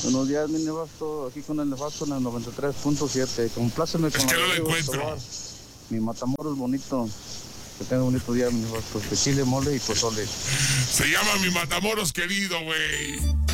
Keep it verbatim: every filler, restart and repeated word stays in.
Buenos días, mi nefasto, aquí con el nefasto en el noventa y tres punto siete. Compláceme con Es que la no lo de Diego encuentro. Escobar. Mi Matamoros bonito. Que tenga un bonito día, mi nefasto. De chile, mole y pozole. Se llama mi Matamoros querido, güey.